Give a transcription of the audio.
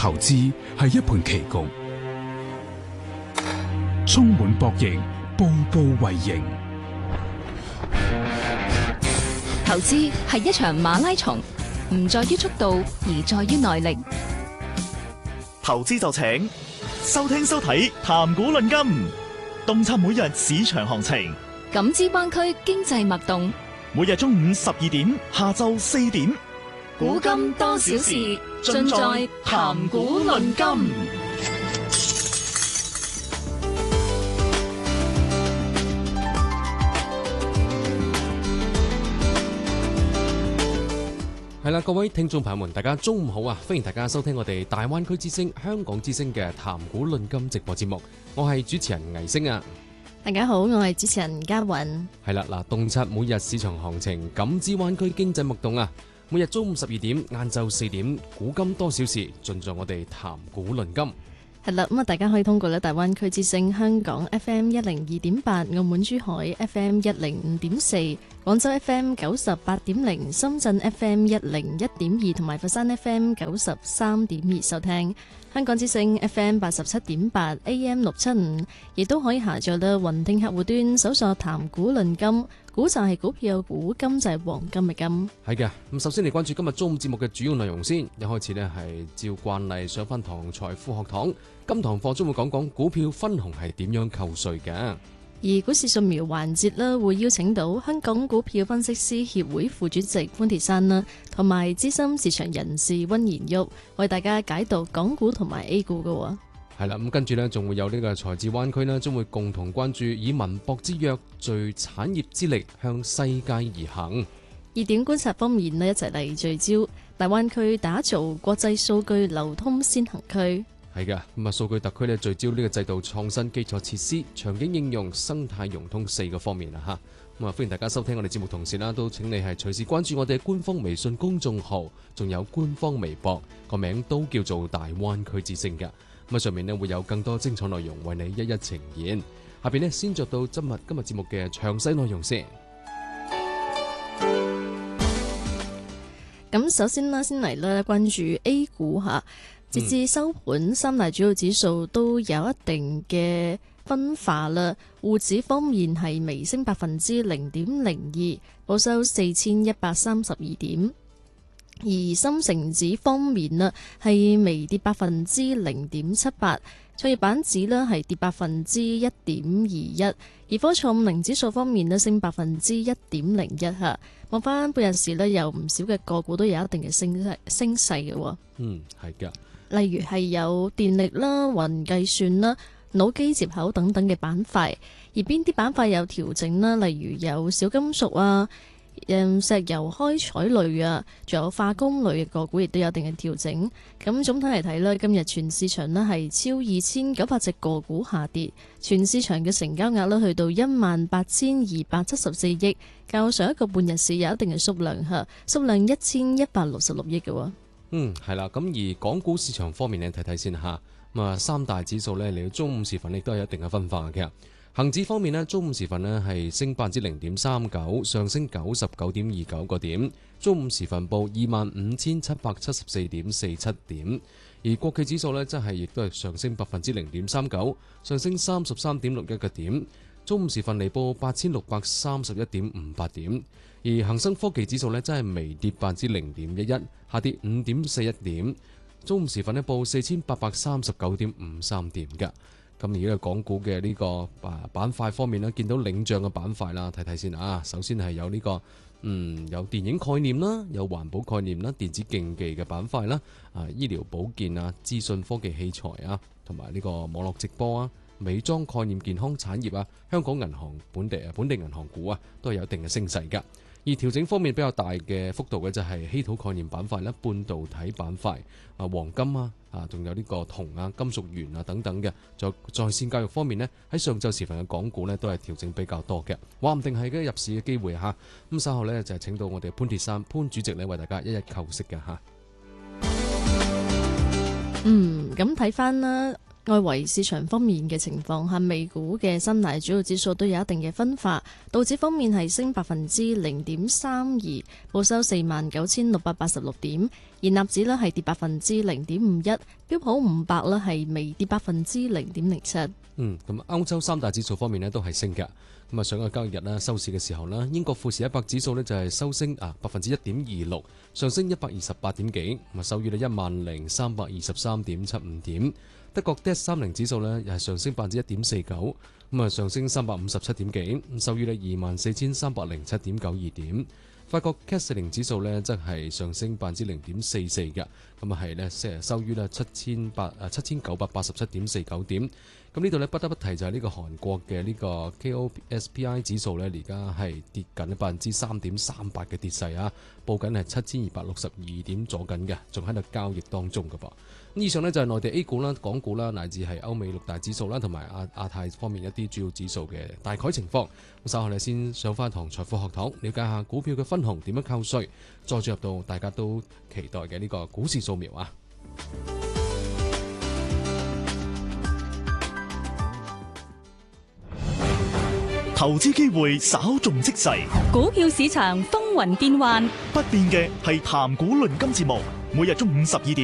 投資係一盤棋局，充滿博弈，步步為營。 投資係一場馬拉松，唔在於速度，而在於耐力。 投資就請收聽收睇談股論金，洞察每日市場行情， 感知灣區經濟脈動。 每日中午12點，下晝4點， 古今多少事，盡在談股論金。 係啦，各位聽眾朋友們，大家中午好啊！歡迎大家收聽我哋大灣區之聲、香港之聲嘅談股論金直播節目。我係主持人倪星啊。 大家好，我係主持人嘉韻。 係啦，嗱，洞察每日市場行情，感知灣區經濟脈動啊！每日中午12點、晏晝4點，古今多少事，盡在我哋談股論金。 係啦，咁啊，大家可以通過咧大灣區之聲香港 FM 102.8、澳門珠海 FM 105.4、廣州 FM 98.0、深圳 FM 101.2同埋佛山 FM 93.2收聽。香港之聲 FM 87.8 AM 675，亦都可以下載到雲聽客戶端，搜索談股論金。股就係股票嘅股，金就係黃金嘅金。係嘅，咁首先嚟關注今日中午節目嘅主要內容先。一開始呢係照慣例上翻堂財富學堂，今堂課將會講講股票分紅係點樣扣稅嘅。 而股市掃描環節呢，會邀請到香港股票分析師協會副主席潘鐵珊啦，同埋資深市場人士溫延旭，為大家解讀港股同埋 A 股嘅。 係啦，咁跟住呢，仲會有呢個財智灣區呢，將會共同關注以文博之約聚產業之力向世界而行。 熱點觀察方面呢，一齊嚟聚焦大灣區打造國際數據流通先行區。 係嘅，咁啊數據特區呢，聚焦呢個制度創新、基礎設施、場景應用、生態融通4個方面啦吓。咁啊歡迎大家收聽我哋節目，同時啦都請你係隨時關注我哋官方微信公眾號，仲有官方微博，個名都叫做大灣區之聲嘅。咁上面呢會有更多精彩內容為你一一呈現。下邊呢先着到今日節目嘅詳細內容先。 咁首先啦，先嚟咧關注 A 股吓，截至收盤，三大主要指數都有一定嘅分化啦。滬指方面係微升0.02%，報收4132點。而深成指方面呢係微跌0.78%，創業板指呢係跌1.21%，而科創50指數方面呢升1.01%吓。望翻半日市呢，有唔少嘅個股都有一定嘅升勢嘅。 係嘅。 例如係有電力啦、雲計算啦、腦機接口等等嘅板塊，而邊啲板塊有調整啦？例如有小金屬啊、石油開採類啊，仲有化工類嘅個股亦都有一定嘅調整。咁總體嚟睇呢，今日全市場呢係超2900隻個股下跌，全市場嘅成交額呢去到18274億，較上一個半日市有一定嘅縮量吓，縮量1166億嘅。 係啦，咁而港股市場方面呢，睇睇先吓。咁啊，三大指數呢嚟到中午時分亦都有一定嘅分化嘅。恒指方面呢，中午時分呢係升0.39%，上升99.29個點。中午時分報25,774.47點。而國企指數呢，真係亦都係上升0.39%，上升33.61個點。中午時分嚟報8631.58點。而恒生科技指數呢，真係微跌0.11%，下跌5.41點。中午時分呢報4839.53點嘅。咁而家港股嘅呢個板塊方面呢，見到領漲嘅板塊啦，睇睇先啊。首先係有呢個有電影概念啦，有環保概念啦，電子競技嘅板塊啦，醫療保健啊，資訊科技器材啊，同埋呢個網絡直播啊，美妝概念健康產業啊，香港銀行本地銀行股啊，都係有一定嘅升勢㗎。而調整方面比較大嘅幅度嘅就係稀土概念板塊啦、半導體板塊啊、黃金啊、仲有呢個銅啊、金屬元啊等等嘅。仲有在線教育方面呢，喺上晝時分嘅港股呢都係調整比較多嘅，話唔定係嘅入市嘅機會嚇。咁稍後呢，就係請到我哋潘鐵珊潘主席呢為大家一一構析嘅嚇。 咁睇翻啦。 外圍市場方面嘅情況下，美股嘅三大主要指數都有一定嘅分化。道指方面係升0.32%，報收49,686點；而納指呢係跌0.51%，標普500呢係微跌0.07%。 咁歐洲三大指數方面呢都係升嘅。咁啊，上個交易日呢收市嘅時候呢，英國富時100指數呢就係收升1.26%，上升128點幾，咁啊收於10,323.75點。德國 DAX 30指數呢又係上升1.49%，咁啊上升357點幾，咁收於24,307.92點。法國 CAC 40指數呢則係上升0.44%嘅，咁啊係呢收於7,987.49點。咁呢度呢不得不提就係呢個韓國嘅呢個 KOSPI 指數呢，而家係跌緊3.38%嘅跌勢啊，報緊係7,262點左緊嘅，仲喺度交易當中㗎噃。咁以上呢就係內地 A 股啦、港股啦，乃至係歐美6大指數啦，同埋亞太方面一啲主要指數嘅大概情況。咁稍後呢先上翻堂財富學堂，了解下股票嘅分紅點樣扣稅，再進入到大家都期待嘅呢個股市掃描啊！ 投資機會稍縱即逝， 股票市場風雲變幻， 不變嘅係談股論金節目，每日中午12點